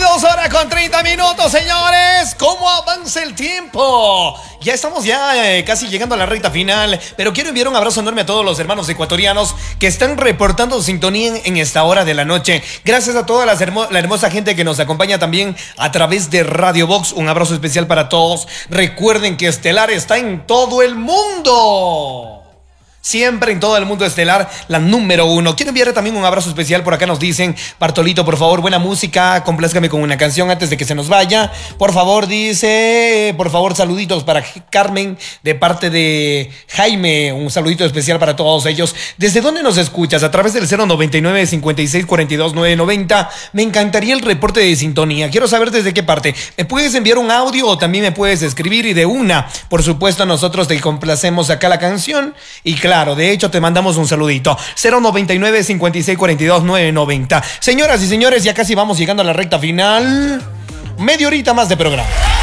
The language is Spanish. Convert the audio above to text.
2:30, señores. ¿Cómo avanza el tiempo? Ya estamos casi llegando a la recta final, pero quiero enviar un abrazo enorme a todos los hermanos ecuatorianos que están reportando sintonía en esta hora de la noche. Gracias a toda la hermosa gente que nos acompaña también a través de Radio Box. Un abrazo especial para todos. Recuerden que Estelar está en todo el mundo. Siempre en todo el mundo estelar, la número 1. Quiero enviarle también un abrazo especial. Por acá nos dicen: Bartolito, por favor, buena música, complázcame con una canción antes de que se nos vaya. Por favor, dice, por favor, saluditos para Carmen de parte de Jaime. Un saludito especial para todos ellos. ¿Desde dónde nos escuchas? A través del 099 56 42 990. Me encantaría el reporte de sintonía. Quiero saber desde qué parte. ¿Me puedes enviar un audio o también me puedes escribir? Y de una, por supuesto, nosotros te complacemos acá la canción. Y claro, de hecho te mandamos un saludito. 099 56 42 990. Señoras y señores, ya casi vamos llegando a la recta final. Media horita más de programa.